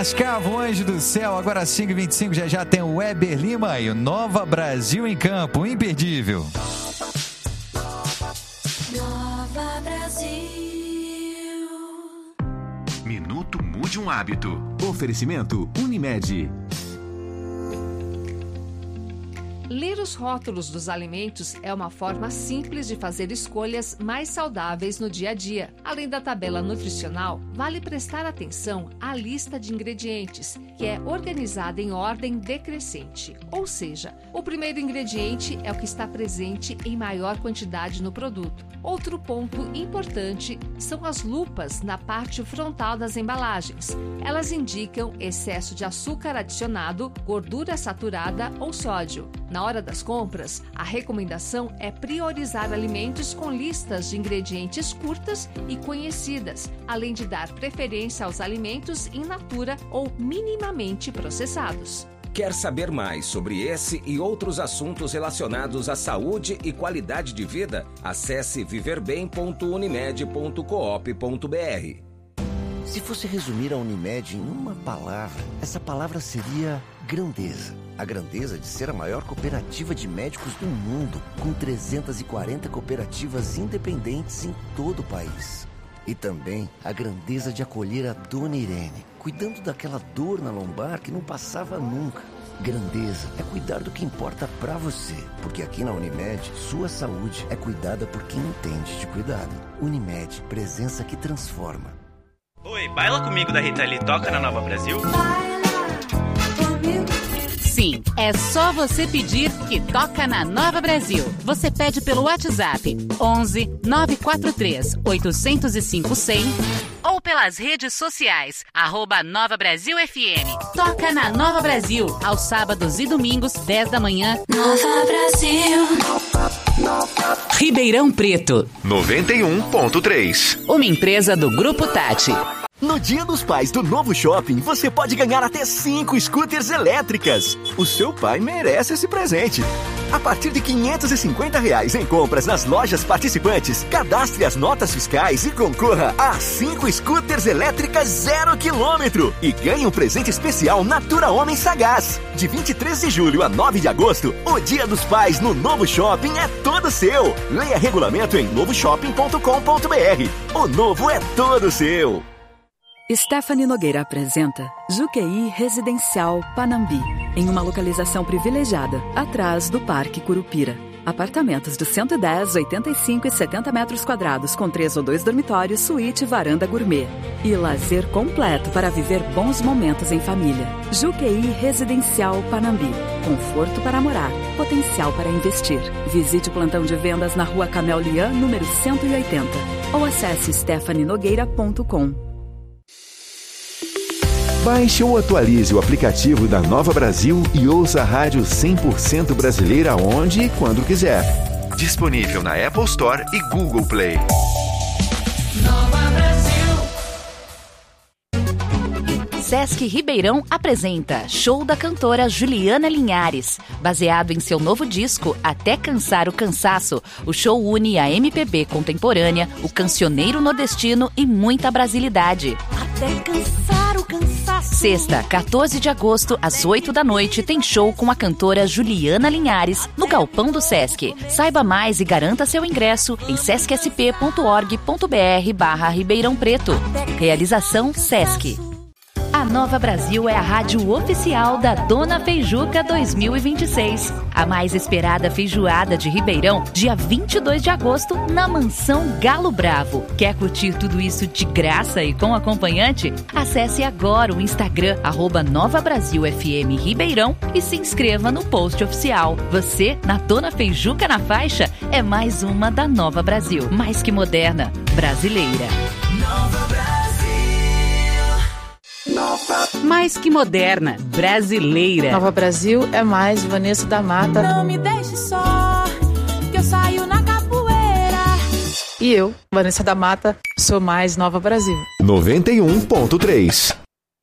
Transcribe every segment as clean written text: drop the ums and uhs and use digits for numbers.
Escavo, Anjo do Céu, agora 5h25, já tem o Weber Lima e o Nova Brasil em campo, imperdível. Nova Brasil. Minuto Mude um Hábito. Oferecimento Unimed. Ler os rótulos dos alimentos é uma forma simples de fazer escolhas mais saudáveis no dia a dia. Além da tabela nutricional, vale prestar atenção à lista de ingredientes, que é organizada em ordem decrescente. Ou seja, o primeiro ingrediente é o que está presente em maior quantidade no produto. Outro ponto importante são as lupas na parte frontal das embalagens. Elas indicam excesso de açúcar adicionado, gordura saturada ou sódio. Na hora das compras, a recomendação é priorizar alimentos com listas de ingredientes curtas e conhecidas, além de dar preferência aos alimentos in natura ou minimamente processados. Quer saber mais sobre esse e outros assuntos relacionados à saúde e qualidade de vida? Acesse viverbem.unimed.coop.br. Se fosse resumir a Unimed em uma palavra, essa palavra seria grandeza. A grandeza de ser a maior cooperativa de médicos do mundo, com 340 cooperativas independentes em todo o país. E também a grandeza de acolher a Dona Irene, cuidando daquela dor na lombar que não passava nunca. Grandeza é cuidar do que importa pra você, porque aqui na Unimed, sua saúde é cuidada por quem entende de cuidado. Unimed, presença que transforma. Oi, baila comigo da Rita Lee, toca na Nova Brasil? Sim, é só você pedir que toca na Nova Brasil. Você pede pelo WhatsApp 11 943 805 100 ou pelas redes sociais @Nova Brasil FM. Toca na Nova Brasil, aos sábados e domingos, 10 da manhã. Nova Brasil. Ribeirão Preto 91.3. Uma empresa do Grupo Tati. No Dia dos Pais do Novo Shopping, você pode ganhar até 5 scooters elétricas. O seu pai merece esse presente. A partir de R$ 550 em compras nas lojas participantes, cadastre as notas fiscais e concorra a 5 scooters elétricas 0 km. E ganhe um presente especial Natura Homem Sagaz. De 23 de julho a 9 de agosto, o Dia dos Pais no Novo Shopping é todo seu. Leia regulamento em novoshopping.com.br. O novo é todo seu. Stephanie Nogueira apresenta Juqueí Residencial Panambi, em uma localização privilegiada, atrás do Parque Curupira. Apartamentos de 110, 85 e 70 metros quadrados, com 3 ou 2 dormitórios, suíte e varanda gourmet. E lazer completo para viver bons momentos em família. Juqueí Residencial Panambi. Conforto para morar, potencial para investir. Visite o plantão de vendas na Rua Camel Lian, número 180. Ou acesse stephanienogueira.com. Baixe ou atualize o aplicativo da Nova Brasil e ouça a rádio 100% brasileira onde e quando quiser. Disponível na Apple Store e Google Play. Nova Brasil. Sesc Ribeirão apresenta Show da cantora Juliana Linhares. Baseado em seu novo disco, Até Cansar o Cansaço, o show une a MPB contemporânea, o cancioneiro nordestino e muita brasilidade. Até cansar o cansaço. Sexta, 14 de agosto, às 8 da noite, tem show com a cantora Juliana Linhares, no Galpão do Sesc. Saiba mais e garanta seu ingresso em sescsp.org.br/Ribeirão Preto. Realização Sesc. A Nova Brasil é a rádio oficial da Dona Feijuca 2026. A mais esperada feijoada de Ribeirão, dia 22 de agosto, na Mansão Galo Bravo. Quer curtir tudo isso de graça e com acompanhante? Acesse agora o Instagram @Nova Brasil FM Ribeirão e se inscreva no post oficial. Você, na Dona Feijuca na faixa, é mais uma da Nova Brasil. Mais que moderna, brasileira. Nova Brasil. Mais que moderna, brasileira. Nova Brasil é mais Vanessa da Mata. Não me deixe só, que eu saio na capoeira. E eu, Vanessa da Mata, sou mais Nova Brasil. 91.3.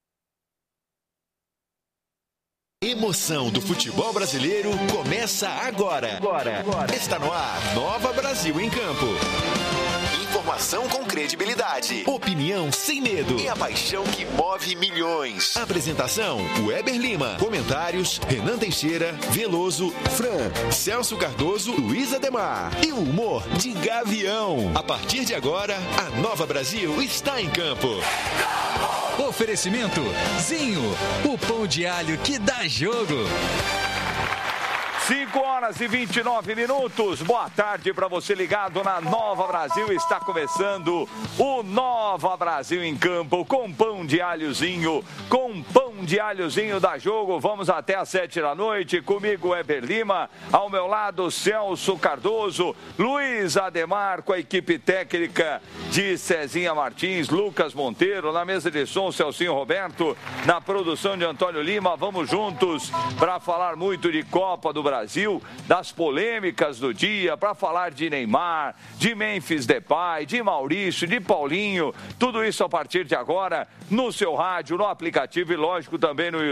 Emoção do futebol brasileiro começa agora. Está no ar Nova Brasil em Campo. Informação com credibilidade. Opinião sem medo. E a paixão que move milhões. Apresentação: Weber Lima. Comentários: Renan Teixeira, Veloso, Fran, Celso Cardoso, Luiz Ademar. E o humor de Gavião. A partir de agora, a Nova Brasil está em campo. Oferecimento Zinho, o pão de alho que dá jogo. 5h29. Boa tarde para você ligado na Nova Brasil. Está começando o Nova Brasil em Campo com pão de alhozinho. Com pão de alhozinho da jogo. Vamos até às 7 da noite. Comigo, Weber Lima. Ao meu lado, Celso Cardoso. Luiz Ademar com a equipe técnica de Cezinha Martins, Lucas Monteiro. Na mesa de som, Celcinho Roberto. Na produção de Antônio Lima. Vamos juntos para falar muito de Copa do Brasil, das polêmicas do dia, para falar de Neymar, de Memphis Depay, de Maurício, de Paulinho, tudo isso a partir de agora no seu rádio, no aplicativo e lógico também no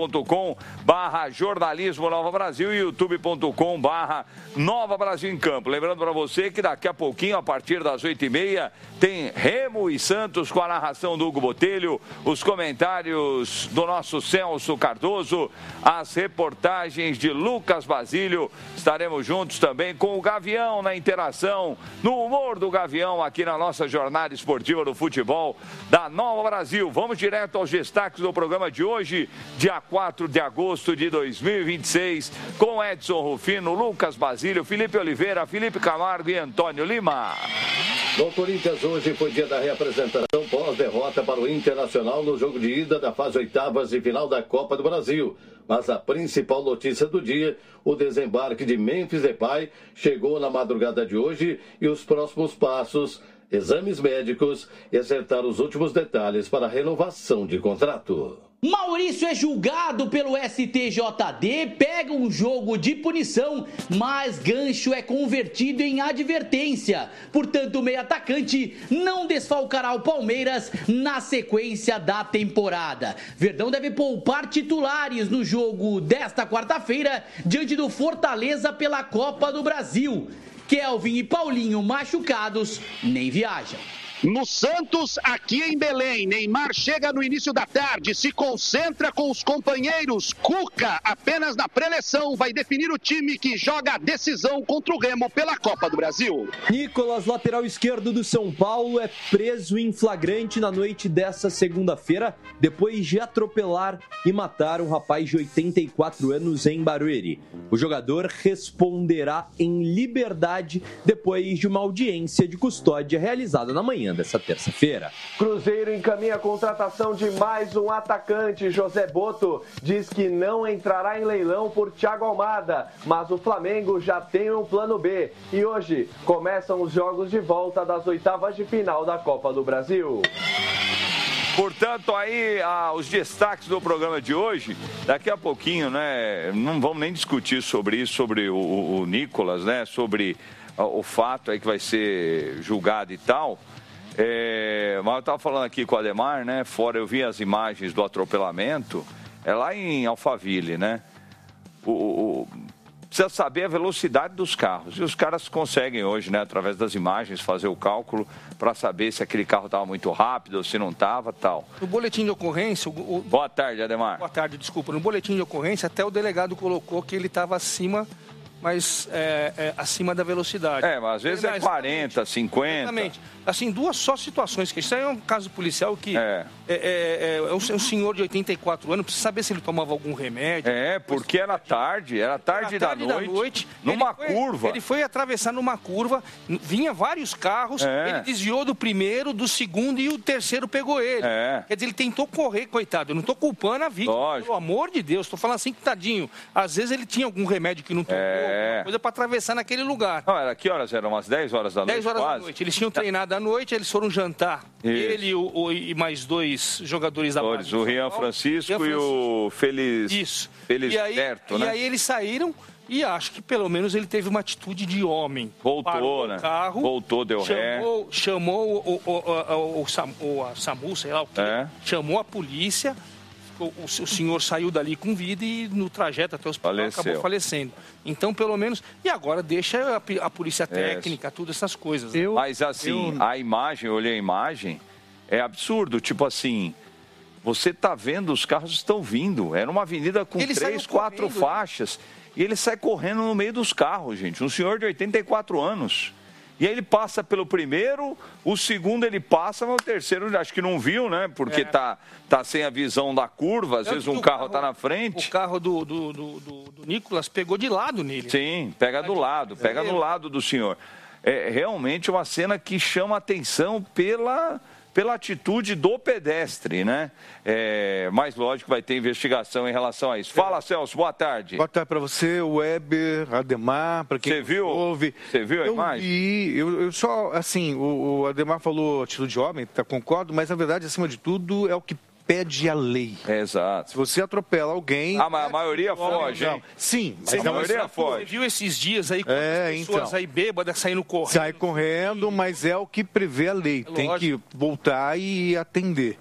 youtube.com/jornalismo Nova Brasil e youtube.com/Nova Brasil em Campo. Lembrando para você que daqui a pouquinho, a partir das 8h30, tem Remo e Santos com a narração do Hugo Botelho, os comentários do nosso Celso Cardoso, as reportagens de Lucas Basílio. Estaremos juntos também com o Gavião na interação, no humor do Gavião aqui na nossa jornada esportiva do futebol da Nova Brasil. Vamos direto aos destaques do programa de hoje, dia 4 de agosto de 2026, com Edson Rufino, Lucas Basílio, Felipe Oliveira, Felipe Camargo e Antônio Lima. No Corinthians, hoje foi dia da reapresentação pós-derrota para o Internacional no jogo de ida da fase oitavas de final da Copa do Brasil. Mas a principal notícia do dia, o desembarque de Memphis Depay, chegou na madrugada de hoje e os próximos passos, exames médicos e acertar os últimos detalhes para a renovação de contrato. Maurício é julgado pelo STJD, pega um jogo de punição, mas gancho é convertido em advertência. Portanto, o meio atacante não desfalcará o Palmeiras na sequência da temporada. Verdão deve poupar titulares no jogo desta quarta-feira, diante do Fortaleza pela Copa do Brasil. Kelvin e Paulinho machucados nem viajam. No Santos, aqui em Belém, Neymar chega no início da tarde, se concentra com os companheiros. Cuca, apenas na preleção, vai definir o time que joga a decisão contra o Remo pela Copa do Brasil. Nicolas, lateral esquerdo do São Paulo, é preso em flagrante na noite desta segunda-feira, depois de atropelar e matar um rapaz de 84 anos em Barueri. O jogador responderá em liberdade depois de uma audiência de custódia realizada na manhã dessa terça-feira. Cruzeiro encaminha a contratação de mais um atacante. José Boto diz que não entrará em leilão por Thiago Almada, mas o Flamengo já tem um plano B. E hoje começam os jogos de volta das oitavas de final da Copa do Brasil. Portanto, aí os destaques do programa de hoje, daqui a pouquinho, né? Não vamos nem discutir sobre isso, sobre o Nicolas, né? Sobre o fato aí que vai ser julgado e tal. Mas eu estava falando aqui com o Ademar, né? Fora eu vi as imagens do atropelamento, é lá em Alphaville, né? Precisa saber a velocidade dos carros. E os caras conseguem hoje, né, através das imagens, fazer o cálculo para saber se aquele carro estava muito rápido ou se não estava, tal. No boletim de ocorrência... Boa tarde, Ademar. Boa tarde, desculpa. No boletim de ocorrência, até o delegado colocou que ele estava acima... mas acima da velocidade. Mas às vezes é 40, 50. Exatamente. Assim, duas só situações. Que isso aí é um caso policial que é um senhor de 84 anos, precisa saber se ele tomava algum remédio. Porque era tarde da noite numa curva. Ele foi atravessar numa curva, vinha vários carros, ele desviou do primeiro, do segundo e o terceiro pegou ele. Quer dizer, ele tentou correr, coitado. Eu não estou culpando a vítima. Lógico. Pelo amor de Deus, estou falando assim, que tadinho. Às vezes ele tinha algum remédio que não tomou. Coisa para atravessar naquele lugar. Não, que horas eram? Umas 10 horas da noite? 10 horas da noite. Eles tinham treinado à noite, eles foram jantar. Isso. Ele e mais dois jogadores da base. O Rian Francisco e o Felisberto, né? E aí eles saíram e acho que pelo menos ele teve uma atitude de homem. Voltou, né? Carro, voltou, deu ré. Chamou o SAMU, sei lá o quê. Chamou a polícia. o senhor saiu dali com vida e no trajeto até o hospital acabou falecendo. Então, pelo menos... E agora deixa a polícia técnica, tudo essas coisas. Mas assim, a imagem, eu olhei a imagem, é absurdo. Tipo assim, você tá vendo, os carros estão vindo. Era uma avenida com 3, 4 faixas. E ele sai correndo no meio dos carros, gente. Um senhor de 84 anos. E aí ele passa pelo primeiro, o segundo ele passa, mas o terceiro acho que não viu, né? Porque tá sem a visão da curva, às vezes um carro tá na frente. O carro do Nicolas pegou de lado nele. Sim, pega do lado, pega do lado do senhor. É realmente uma cena que chama atenção pela atitude do pedestre, né? Mas lógico que vai ter investigação em relação a isso. Fala, Celso, boa tarde. Boa tarde para você, Weber, Ademar, para quem ouve. Você viu a imagem? Eu só, assim, o Ademar falou atitude de homem, concordo, mas na verdade, acima de tudo, é o que pede a lei. Exato. Se você atropela alguém... mas a maioria foge, hein? Sim, mas a maioria foge. Você viu esses dias aí, com as pessoas aí bêbadas saindo correndo? Sai correndo, mas é o que prevê a lei. Tem que voltar e atender.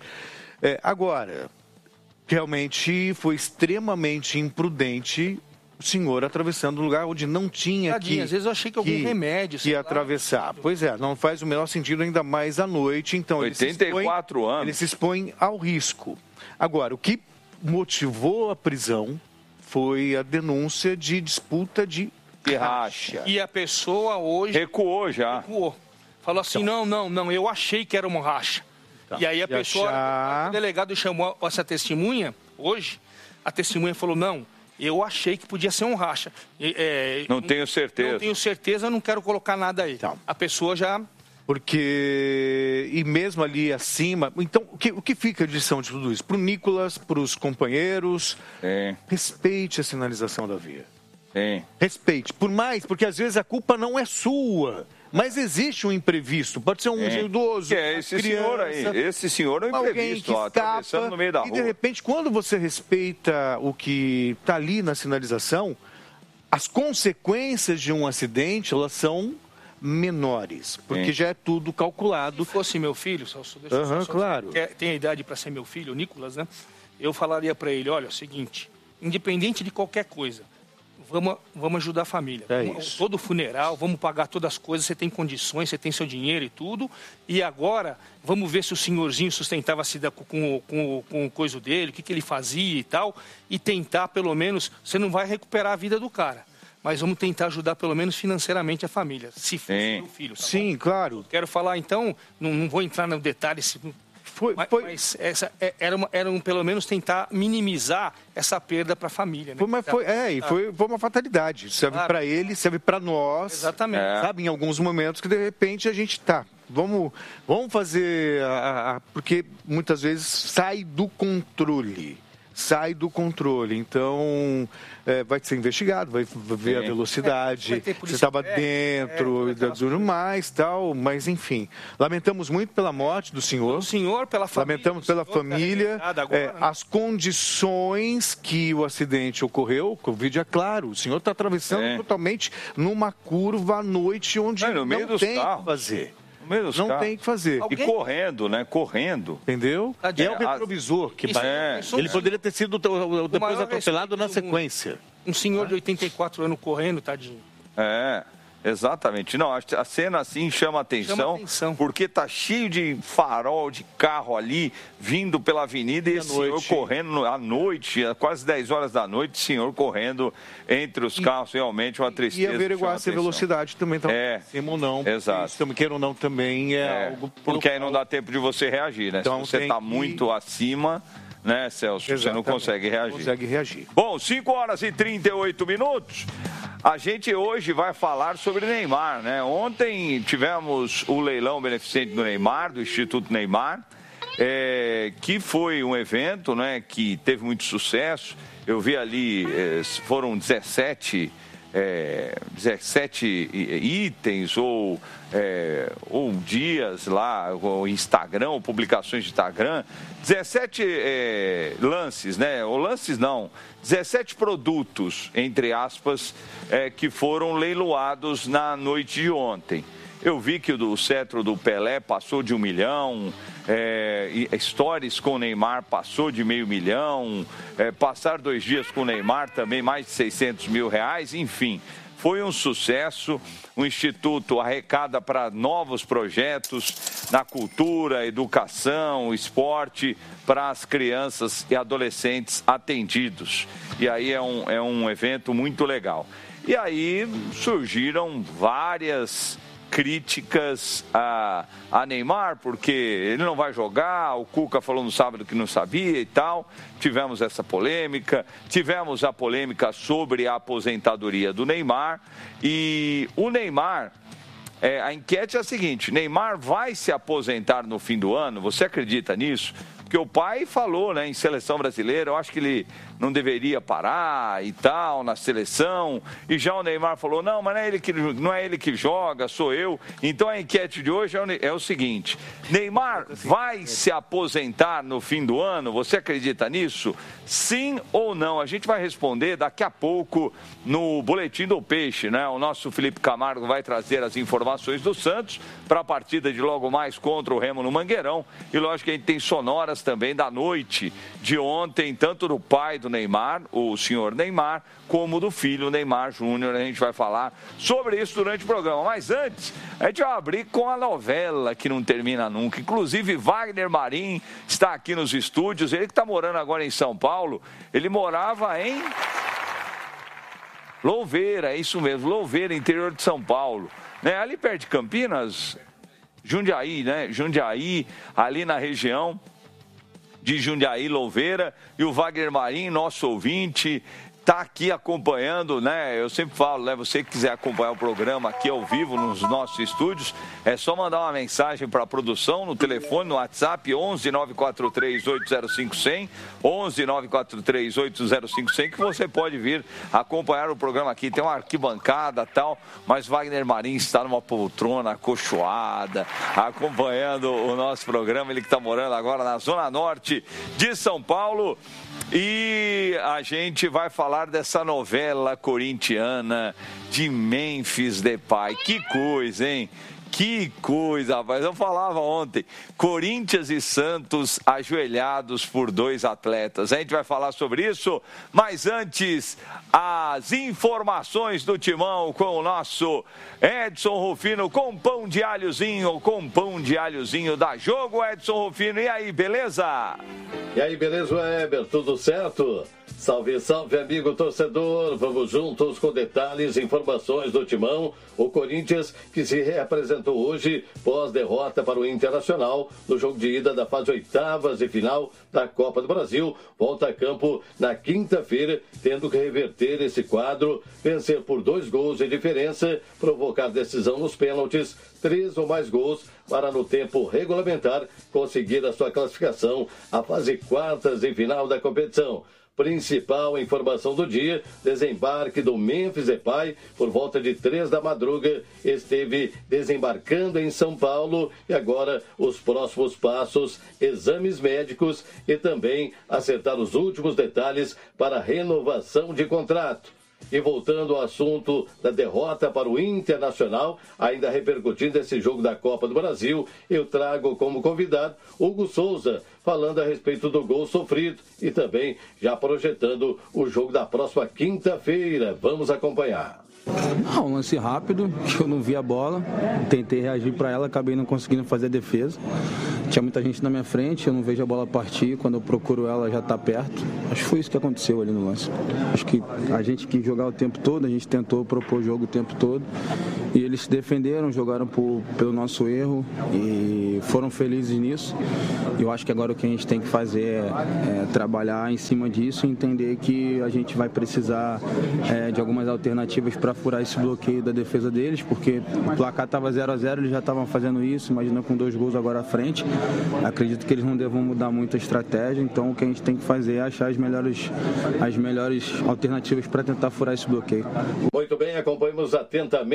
Agora, realmente foi extremamente imprudente o senhor atravessando um lugar onde não tinha que... Às vezes eu achei que algum remédio... Que ia atravessar. Pois não faz o menor sentido, ainda mais à noite. Então, 84 anos. Ele se expõe ao risco. Agora, o que motivou a prisão foi a denúncia de disputa de racha. E a pessoa hoje... Recuou já. Recuou. Falou assim, não, eu achei que era uma racha. E aí a pessoa, o delegado chamou essa testemunha, hoje, a testemunha falou, não... Eu achei que podia ser um racha. Não tenho certeza. Não tenho certeza, não quero colocar nada aí. Então, a pessoa já... Porque... E mesmo ali acima... Então, o que fica de lição de tudo isso? Para o Nicolas, para os companheiros... Respeite a sinalização da via. Respeite. Por mais, porque às vezes a culpa não é sua. Mas existe um imprevisto, pode ser um idoso, esse senhor aí, esse senhor é um imprevisto, atravessando no meio da rua. E de repente, quando você respeita o que está ali na sinalização, as consequências de um acidente, elas são menores, porque já é tudo calculado. Se fosse meu filho, claro. Tem a idade para ser meu filho, o Nicolas, né? Eu falaria para ele, olha, é o seguinte, independente de qualquer coisa, vamos ajudar a família. Todo funeral, vamos pagar todas as coisas, você tem condições, você tem seu dinheiro e tudo. E agora, vamos ver se o senhorzinho sustentava a cidade com o coisa dele, o que ele fazia e tal. E tentar, pelo menos, você não vai recuperar a vida do cara. Mas vamos tentar ajudar, pelo menos, financeiramente a família, se for meu filho. Tá Sim, bom? claro. Quero falar, então, não vou entrar no detalhe... Mas era pelo menos tentar minimizar essa perda para a família. Né? Foi uma fatalidade. Serve para ele, serve para nós. Exatamente. Sabe, em alguns momentos que de repente a gente vamos fazer... porque muitas vezes sai do controle. Então, vai ser investigado, vai ver a velocidade, você estava dentro, tudo mais, tal, mas enfim. Lamentamos muito pela morte do senhor. Pela família. Lamentamos pela família. As condições que o acidente ocorreu, o vídeo é claro, o senhor está atravessando totalmente numa curva à noite onde não tem o que fazer. Não tem o que fazer. E correndo, né? Correndo. Entendeu? E é o retrovisor que ele poderia ter sido depois atropelado na sequência. Um senhor de 84 anos correndo, tadinho. Exatamente. Não, a cena assim chama atenção, porque tá cheio de farol, de carro ali, vindo pela avenida e esse senhor correndo à noite, quase 10 horas da noite, senhor correndo entre os carros, realmente uma tristeza. E averiguar se a velocidade também está acima ou não. Exato. Se queira ou não também algo... Porque aí não dá tempo de você reagir, né? Então, se você está muito acima... Né, Celso? Exatamente. Você não consegue reagir. Bom, 5 horas e 38 minutos. A gente hoje vai falar sobre Neymar, né? Ontem tivemos o leilão beneficente do Neymar, do Instituto Neymar, que foi um evento, né, que teve muito sucesso. Eu vi ali, foram 17 itens ou dias lá, ou Instagram, ou publicações de Instagram, 17 lances, né? Ou lances não, 17 produtos, entre aspas, que foram leiloados na noite de ontem. Eu vi que o cetro do Pelé passou de 1 milhão, stories com o Neymar passou de $500 mil, passar 2 dias com o Neymar também mais de R$600 mil, enfim. Foi um sucesso, o Instituto arrecada para novos projetos na cultura, educação, esporte, para as crianças e adolescentes atendidos. E aí é um evento muito legal. E aí surgiram várias críticas a Neymar, porque ele não vai jogar, o Cuca falou no sábado que não sabia e tal. Tivemos essa polêmica, tivemos a polêmica sobre a aposentadoria do Neymar. E o Neymar, a enquete é a seguinte: Neymar vai se aposentar no fim do ano? Você acredita nisso? Porque o pai falou, né, em seleção brasileira, eu acho que ele não deveria parar e tal, na seleção. E já o Neymar falou, não, mas não é ele que joga, sou eu. Então a enquete de hoje é o seguinte: Neymar vai se aposentar no fim do ano? Você acredita nisso? Sim ou não? A gente vai responder daqui a pouco no Boletim do Peixe, né? O nosso Felipe Camargo vai trazer as informações do Santos para a partida de logo mais contra o Remo no Mangueirão. E lógico que a gente tem sonoras também da noite de ontem, tanto do pai do Neymar, o senhor Neymar, como do filho Neymar Júnior. A gente vai falar sobre isso durante o programa. Mas antes, a gente vai abrir com a novela que não termina nunca. Inclusive, Wagner Marim está aqui nos estúdios. Ele que está morando agora em São Paulo. Ele morava em Louveira, é isso mesmo, Louveira, interior de São Paulo. Né? Ali perto de Campinas, Jundiaí, né? Jundiaí, ali na região de Jundiaí, Louveira. E o Wagner Marim, nosso ouvinte, está aqui acompanhando, né? Eu sempre falo, né? Você que quiser acompanhar o programa aqui ao vivo nos nossos estúdios, é só mandar uma mensagem para a produção no telefone, no WhatsApp 11 943 805 100, 11 943 805 100, que você pode vir acompanhar o programa aqui. Tem uma arquibancada e tal, mas Wagner Marim está numa poltrona acolchoada, acompanhando o nosso programa. Ele que está morando agora na Zona Norte de São Paulo. E a gente vai falar dessa novela corintiana de Memphis Depay. Que coisa, hein? Que coisa, rapaz. Eu falava ontem, Corinthians e Santos ajoelhados por 2 atletas. A gente vai falar sobre isso, mas antes, as informações do Timão com o nosso Edson Rufino, com pão de alhozinho da Jogo, Edson Rufino. E aí, beleza? E aí, beleza, Weber? Tudo certo? Salve, salve, amigo torcedor. Vamos juntos com detalhes e informações do Timão. O Corinthians, que se reapresentou hoje pós-derrota para o Internacional no jogo de ida da fase oitavas e final da Copa do Brasil, volta a campo na quinta-feira, tendo que reverter esse quadro, vencer por 2 gols de diferença, provocar decisão nos pênaltis, 3 ou mais gols para, no tempo regulamentar, conseguir a sua classificação à fase quartas e final da competição. Principal informação do dia: desembarque do Memphis Depay por volta de 3 da madruga, esteve desembarcando em São Paulo e agora os próximos passos, exames médicos e também acertar os últimos detalhes para a renovação de contrato. E voltando ao assunto da derrota para o Internacional, ainda repercutindo esse jogo da Copa do Brasil, eu trago como convidado Hugo Souza, falando a respeito do gol sofrido e também já projetando o jogo da próxima quinta-feira. Vamos acompanhar. Um lance rápido, que eu não vi a bola, tentei reagir para ela, acabei não conseguindo fazer a defesa. Tinha muita gente na minha frente, eu não vejo a bola partir, quando eu procuro ela já está perto. Acho que foi isso que aconteceu ali no lance. Acho que a gente quis jogar o tempo todo, a gente tentou propor o jogo o tempo todo e eles se defenderam, jogaram pelo nosso erro e foram felizes nisso. Eu acho que agora o que a gente tem que fazer é trabalhar em cima disso e entender que a gente vai precisar de algumas alternativas para furar esse bloqueio da defesa deles, porque o placar estava 0-0, eles já estavam fazendo isso, imagina com 2 gols agora à frente. Acredito que eles não devam mudar muito a estratégia, então o que a gente tem que fazer é achar as melhores alternativas para tentar furar esse bloqueio. Muito bem, acompanhamos atentamente o que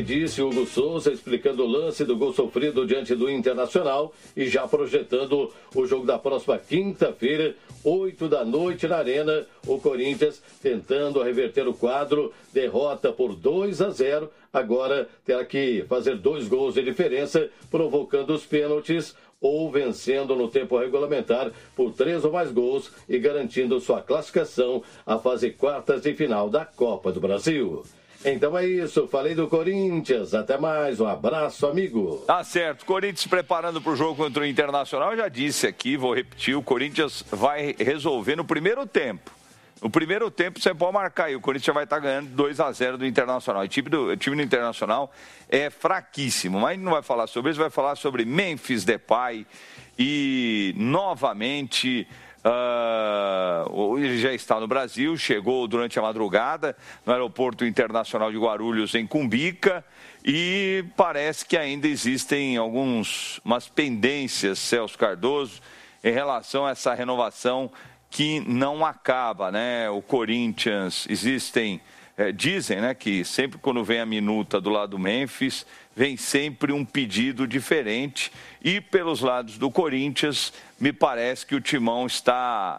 disse Hugo Souza, explicando o lance do gol sofrido diante do Internacional e já projetando o jogo da próxima quinta-feira, 8 da noite na Arena. O Corinthians tentando reverter o quadro, derrota por 2-0. Agora terá que fazer 2 gols de diferença, provocando os pênaltis ou vencendo no tempo regulamentar por 3 ou mais gols e garantindo sua classificação à fase quartas de final da Copa do Brasil. Então é isso, falei do Corinthians, até mais, um abraço, amigo. Tá certo, Corinthians preparando para o jogo contra o Internacional, eu já disse aqui, vou repetir, o Corinthians vai resolver no primeiro tempo. No primeiro tempo você pode marcar aí, o Corinthians já vai estar ganhando 2-0 do Internacional. O time do Internacional é fraquíssimo, mas não vai falar sobre isso, vai falar sobre Memphis Depay e novamente... ele já está no Brasil, chegou durante a madrugada no Aeroporto Internacional de Guarulhos, em Cumbica, e parece que ainda existem umas pendências, Celso Cardoso, em relação a essa renovação que não acaba, né? O Corinthians, dizem, né, que sempre quando vem a minuta do lado do Memphis, vem sempre um pedido diferente. E pelos lados do Corinthians, me parece que o Timão está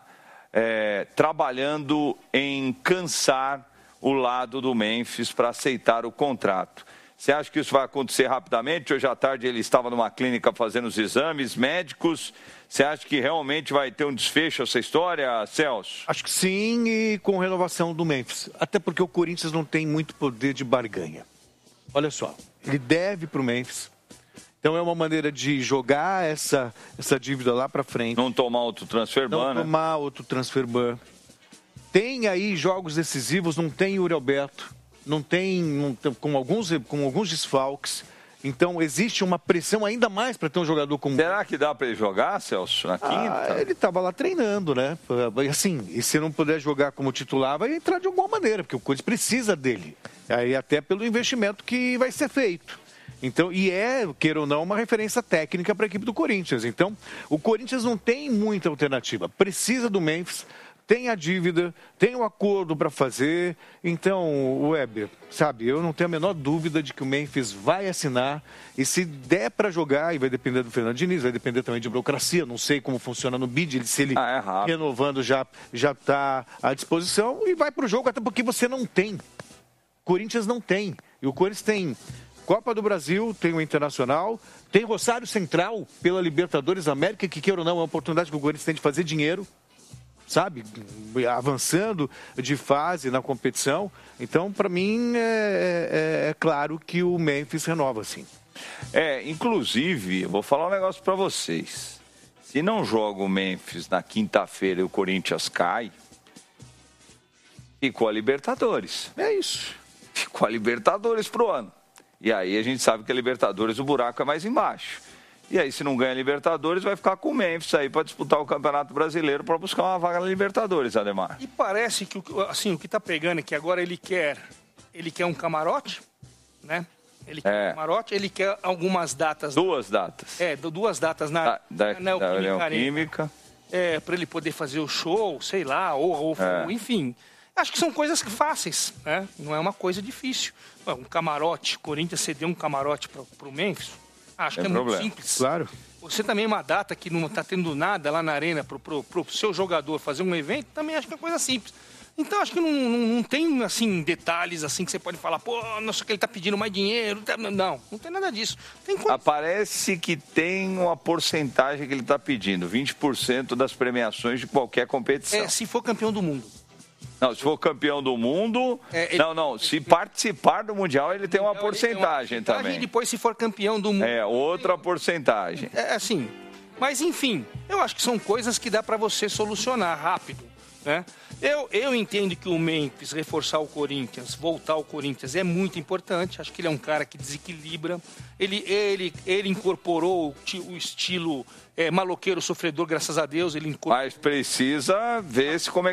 trabalhando em cansar o lado do Memphis para aceitar o contrato. Você acha que isso vai acontecer rapidamente? Hoje à tarde ele estava numa clínica fazendo os exames médicos. Você acha que realmente vai ter um desfecho essa história, Celso? Acho que sim, e com renovação do Memphis. Até porque o Corinthians não tem muito poder de barganha. Olha só, ele deve para o Memphis. Então é uma maneira de jogar essa dívida lá para frente. Não tomar outro transfer ban, Não tomar outro transfer ban. Tem aí jogos decisivos, não tem Yuri Alberto, não tem com alguns desfalques. Então existe uma pressão ainda mais para ter um jogador como... Será que dá para ele jogar, Celso, na quinta? Ele estava lá treinando, né? Assim, e se não puder jogar como titular, vai entrar de alguma maneira, porque o Corinthians precisa dele. Aí até pelo investimento que vai ser feito. Então, queira ou não, uma referência técnica para a equipe do Corinthians. Então, o Corinthians não tem muita alternativa. Precisa do Memphis, tem a dívida, tem o acordo para fazer. Então, Weber, sabe, eu não tenho a menor dúvida de que o Memphis vai assinar. E se der para jogar, e vai depender do Fernando Diniz, vai depender também de burocracia. Não sei como funciona no BID, se ele renovando já está à disposição. E vai para o jogo, até porque você não tem. O Corinthians não tem. E o Corinthians tem Copa do Brasil, tem o Internacional, tem Rosário Central pela Libertadores América, que queira ou não, é uma oportunidade que o Corinthians tem de fazer dinheiro, sabe? Avançando de fase na competição. Então, para mim, é claro que o Memphis renova, sim. Inclusive, eu vou falar um negócio para vocês. Se não joga o Memphis na quinta-feira e o Corinthians cai, ficou a Libertadores. É isso. Ficou a Libertadores pro ano. E aí a gente sabe que a Libertadores, o buraco é mais embaixo. E aí, se não ganha a Libertadores, vai ficar com o Memphis aí para disputar o Campeonato Brasileiro para buscar uma vaga na Libertadores, Ademar. E parece que assim, o que está pegando é que agora ele quer um camarote, né? Ele quer um camarote, ele quer algumas datas. 2 datas. 2 datas na Neoquímica. Para ele poder fazer o show, sei lá, ou enfim. Acho que são coisas fáceis, né? Não é uma coisa difícil. Um camarote, Corinthians cedeu um camarote para o Memphis, acho que é muito simples. Claro. Você também uma data que não está tendo nada lá na arena para o seu jogador fazer um evento, também acho que é coisa simples. Então, acho que não tem, assim, detalhes assim que você pode falar, nossa, que ele está pedindo mais dinheiro. Não tem nada disso. Parece que tem uma porcentagem que ele está pedindo, 20% das premiações de qualquer competição. Se for campeão do mundo. Não, se for campeão do mundo... se participar do Mundial, ele tem uma porcentagem também. E depois, se for campeão do mundo... outra porcentagem. Assim, mas enfim, eu acho que são coisas que dá para você solucionar rápido, né? Eu entendo que o Memphis reforçar o Corinthians, voltar ao Corinthians é muito importante. Acho que ele é um cara que desequilibra. Ele incorporou o estilo maloqueiro sofredor, graças a Deus. Ele Mas precisa ver como é